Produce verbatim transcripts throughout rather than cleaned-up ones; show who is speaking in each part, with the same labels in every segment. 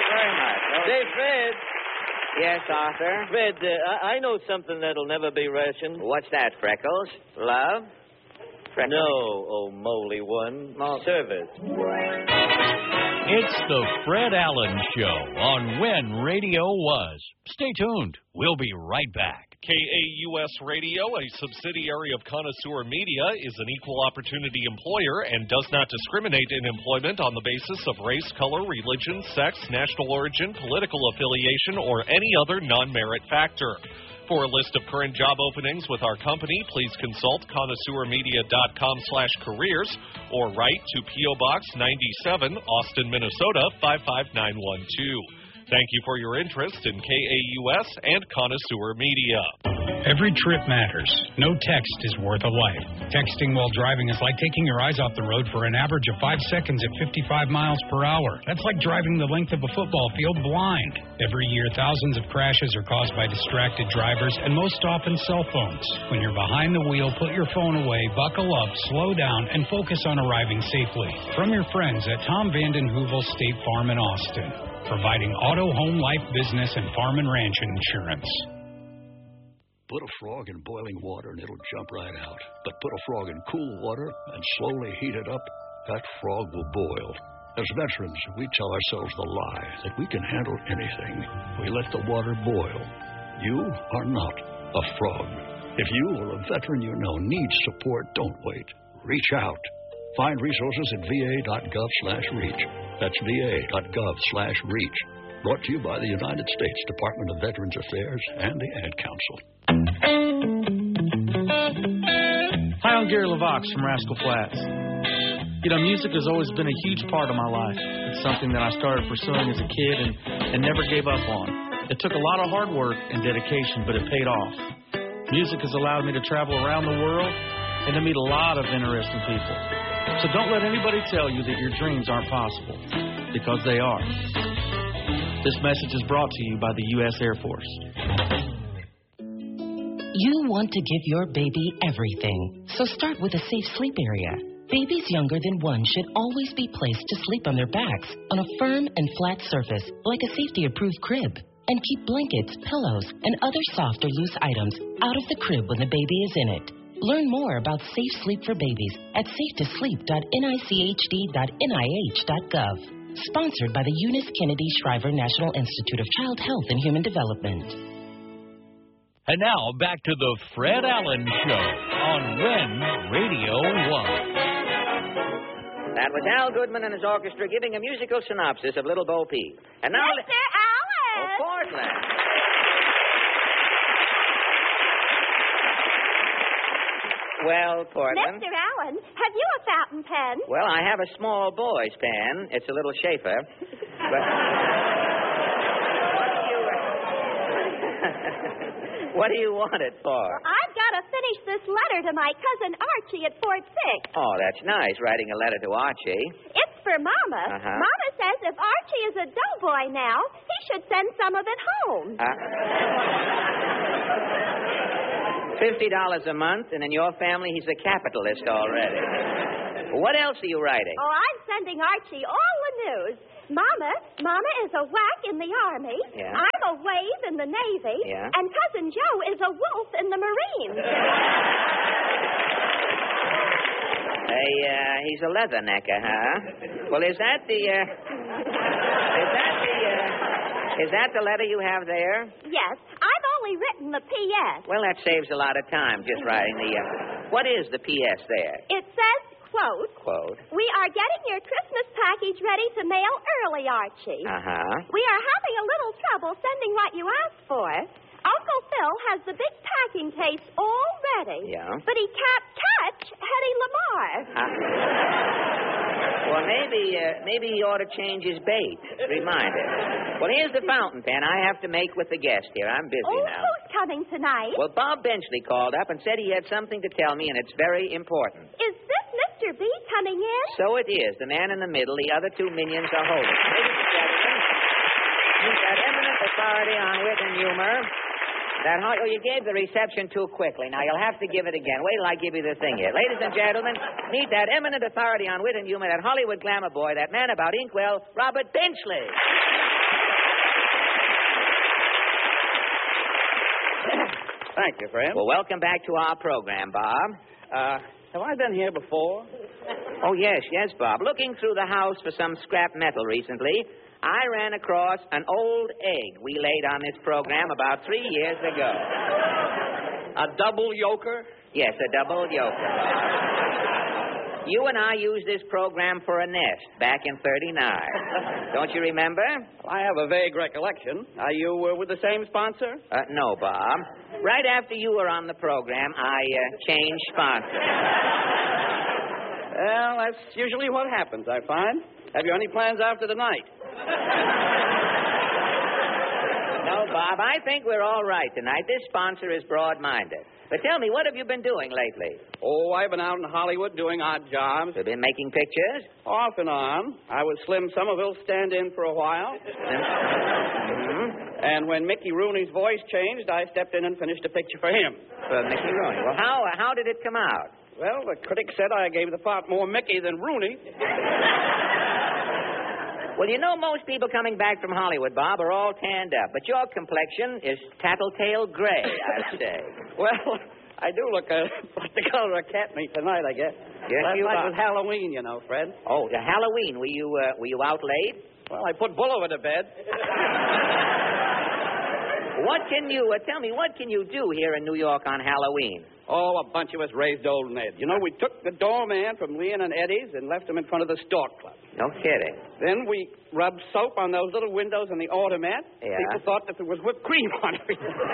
Speaker 1: very much. Well,
Speaker 2: Say, Fred.
Speaker 1: yes, Arthur?
Speaker 2: Fred, uh, I, I know something that'll never be rationed.
Speaker 1: What's that, Freckles? Love? Freckles?
Speaker 2: No, oh, moly one.
Speaker 1: Mo-
Speaker 2: Service.
Speaker 3: It's the Fred Allen Show on When Radio Was. Stay tuned. We'll be right back.
Speaker 4: K A U S Radio, a subsidiary of Connoisseur Media, is an equal opportunity employer and does not discriminate in employment on the basis of race, color, religion, sex, national origin, political affiliation, or any other non-merit factor. For a list of current job openings with our company, please consult connoisseurmedia.com slash careers or write to P O. Box ninety-seven, Austin, Minnesota, five five nine one two. Thank you for your interest in K A U S and Connoisseur Media.
Speaker 5: Every trip matters. No text is worth a life. Texting while driving is like taking your eyes off the road for an average of five seconds at fifty-five miles per hour. That's like driving the length of a football field blind. Every year, thousands of crashes are caused by distracted drivers, and most often cell phones. When you're behind the wheel, put your phone away, buckle up, slow down, and focus on arriving safely. From your friends at Tom Vanden Heuvel State Farm in Austin, providing auto, home, life, business, and farm and ranch insurance.
Speaker 6: Put a frog in boiling water and it'll jump right out. But put a frog in cool water and slowly heat it up, that frog will boil. As veterans, we tell ourselves the lie that we can handle anything. We let the water boil. You are not a frog. If you or a veteran you know needs support, don't wait. Reach out. Find resources at va.gov slash reach. That's va.gov slash reach. Brought to you by the United States Department of Veterans Affairs and the Ad Council.
Speaker 7: Hi, I'm Gary LaVox from Rascal Flatts. You know, music has always been a huge part of my life. It's something that I started pursuing as a kid and, and never gave up on. It took a lot of hard work and dedication, but it paid off. Music has allowed me to travel around the world and to meet a lot of interesting people. So don't let anybody tell you that your dreams aren't possible, because they are. This message is brought to you by the U S Air Force.
Speaker 8: You want to give your baby everything, so start with a safe sleep area. Babies younger than one should always be placed to sleep on their backs on a firm and flat surface like a safety-approved crib. And keep blankets, pillows, and other soft or loose items out of the crib when the baby is in it. Learn more about safe sleep for babies at safe to sleep dot N I C H D dot N I H dot gov. Sponsored by the Eunice Kennedy Shriver National Institute of Child Health and Human Development.
Speaker 3: And now, back to the Fred Allen Show on When Radio Was.
Speaker 1: That was Al Goodman and his orchestra giving a musical synopsis of Little Bo Peep. And now...
Speaker 9: Mister Allen!
Speaker 1: Oh, Portland. Well, Portland.
Speaker 9: Mister Allen, have you a fountain pen?
Speaker 1: Well, I have a small boy's pen. It's a little Schaefer. But... what do you... what do you want it for?
Speaker 9: Well, I've got to finish this letter to my cousin Archie at Fort Sick.
Speaker 1: Oh, that's nice, writing a letter to Archie.
Speaker 9: It's for Mama.
Speaker 1: Uh-huh.
Speaker 9: Mama says if Archie is a doughboy now, he should send some of it home.
Speaker 1: Uh... Fifty dollars a month, and in your family, he's a capitalist already. What else are you writing?
Speaker 9: Oh, I'm sending Archie all the news. Mama, Mama is a whack in the Army.
Speaker 1: Yeah.
Speaker 9: I'm a wave in the Navy.
Speaker 1: Yeah.
Speaker 9: And Cousin Joe is a wolf in the Marines.
Speaker 1: Hey, uh, he's a leathernecker, huh? Well, is that the, uh... is that the, uh... is that the letter you have there?
Speaker 9: Yes. I've only written the P S
Speaker 1: Well, that saves a lot of time, just writing the, uh... What is the P S there?
Speaker 9: It says, quote,
Speaker 1: Quote.
Speaker 9: We are getting your Christmas package ready to mail early, Archie.
Speaker 1: Uh-huh.
Speaker 9: We are having a little trouble sending what you asked for. Uncle Phil has the big packing case all ready.
Speaker 1: Yeah.
Speaker 9: But he can't catch Hedy Lamarr.
Speaker 1: Uh, well, maybe, uh, maybe he ought to change his bait. Remind him. Well, here's the fountain pen I have to make with the guest here. I'm busy
Speaker 9: Oh,
Speaker 1: now.
Speaker 9: who's coming tonight?
Speaker 1: Well, Bob Benchley called up and said he had something to tell me, and it's very important.
Speaker 9: Is this Mister B coming in?
Speaker 1: So it is. The man in the middle, the other two minions are holding. Ladies and gentlemen, he's got eminent authority on wit and humor. That oh, you gave the reception too quickly. Now, you'll have to give it again. Wait till I give you the thing here. Ladies and gentlemen, meet that eminent authority on wit and humor, that Hollywood glamour boy, that man about inkwell, Robert Benchley.
Speaker 10: Thank you, Fred.
Speaker 1: Well, welcome back to our program, Bob.
Speaker 10: Uh, have I been here before?
Speaker 1: Oh, yes, yes, Bob. Looking through the house for some scrap metal recently, I ran across an old egg we laid on this program about three years ago.
Speaker 10: A double yoker?
Speaker 1: Yes, a double yoker. You and I used this program for a nest back in thirty-nine. Don't you remember?
Speaker 10: I have a vague recollection. Are you uh, with the same sponsor?
Speaker 1: Uh, no, Bob. Right after you were on the program, I uh, changed sponsors.
Speaker 10: Well, that's usually what happens, I find. Have you any plans after the night?
Speaker 1: No, Bob, I think we're all right tonight. This sponsor is broad-minded. But tell me, what have you been doing lately?
Speaker 10: Oh, I've been out in Hollywood doing odd jobs.
Speaker 1: You've been making pictures?
Speaker 10: Off and on. I was Slim Somerville's stand-in for a while.
Speaker 1: Mm-hmm.
Speaker 10: And when Mickey Rooney's voice changed, I stepped in and finished a picture for him.
Speaker 1: For Mickey Rooney. Well, how, how did it come out?
Speaker 10: Well, the critic said I gave the part more Mickey than Rooney.
Speaker 1: Well, you know, most people coming back from Hollywood, Bob, are all tanned up. But your complexion is tattletale gray, I'd say.
Speaker 10: Well, I do look uh, like the color of cat meat tonight, I guess.
Speaker 1: Yes,
Speaker 10: Last
Speaker 1: you
Speaker 10: night
Speaker 1: are.
Speaker 10: was Halloween, you know, Fred.
Speaker 1: Oh, the Halloween. Were you, uh, were you out late?
Speaker 10: Well, I put Bull over to bed.
Speaker 1: What can you, uh, tell me, what can you do here in New York on Halloween?
Speaker 10: Oh, a bunch of us raised old Ned. You know, we took the doorman from Leon and Eddie's and left him in front of the Stork Club.
Speaker 1: No kidding.
Speaker 10: Then we rubbed soap on those little windows in the automat.
Speaker 1: Yeah.
Speaker 10: People thought that there was whipped cream on it.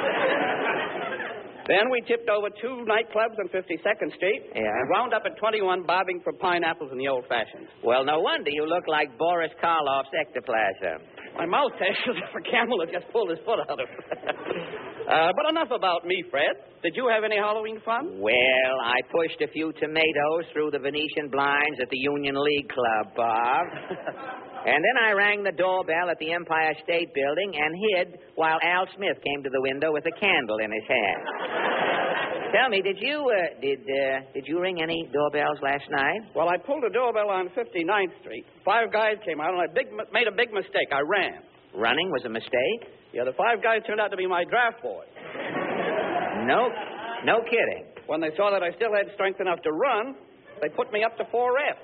Speaker 10: Then we tipped over two nightclubs on fifty-second Street.
Speaker 1: Yeah.
Speaker 10: And wound up at twenty-one bobbing for pineapples in the old-fashioned.
Speaker 1: Well, no wonder you look like Boris Karloff's ectoplasm.
Speaker 10: My mouth tastes as if a camel had just pulled his foot out of it. uh, but enough about me, Fred. Did you have any Halloween fun?
Speaker 1: Well, I pushed a few tomatoes through the Venetian blinds at the Union League Club, Bob. And then I rang the doorbell at the Empire State Building and hid while Al Smith came to the window with a candle in his hand. Tell me, did you uh, did uh, did you ring any doorbells last night?
Speaker 10: Well, I pulled a doorbell on fifty-ninth Street. Five guys came out, and I big, made a big mistake. I ran.
Speaker 1: Running was a mistake?
Speaker 10: Yeah, the five guys turned out to be my draft boys.
Speaker 1: No, no kidding.
Speaker 10: When they saw that I still had strength enough to run, they put me up to four F.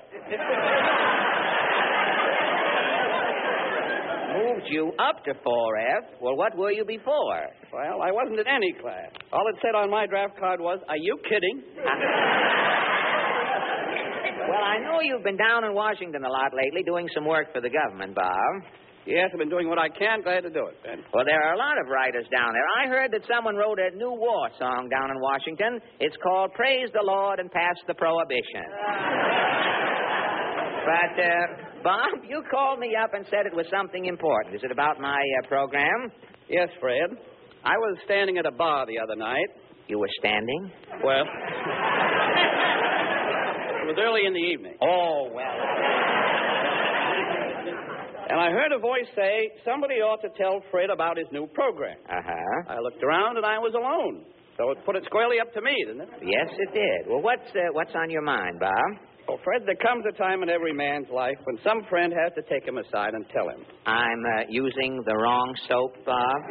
Speaker 1: Moved you up to four F? Well, what were you before?
Speaker 10: Well, I wasn't in any class. All it said on my draft card was, "Are you kidding?"
Speaker 1: Well, I know you've been down in Washington a lot lately doing some work for the government, Bob.
Speaker 10: Yes, I've been doing what I can. Glad to do it, Ben.
Speaker 1: Well, there are a lot of writers down there. I heard that someone wrote a new war song down in Washington. It's called Praise the Lord and Pass the Prohibition. But, uh, Bob, you called me up and said it was something important. Is it about my uh, program?
Speaker 10: Yes, Fred. I was standing at a bar the other night.
Speaker 1: You were standing?
Speaker 10: Well, it was early in the evening.
Speaker 1: Oh, well.
Speaker 10: And I heard a voice say, somebody ought to tell Fred about his new program.
Speaker 1: Uh-huh.
Speaker 10: I looked around and I was alone. So it put it squarely up to me, didn't it?
Speaker 1: Yes, it did. Well, what's uh, what's on your mind, Bob?
Speaker 10: Well, Fred, there comes a time in every man's life when some friend has to take him aside and tell him.
Speaker 1: I'm uh, using the wrong soap, Bob?